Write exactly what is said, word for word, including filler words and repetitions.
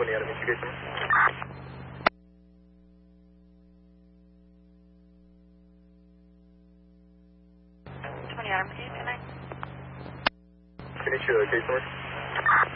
twenty out of Michigan. twenty out of Michigan tonight. Finish your case,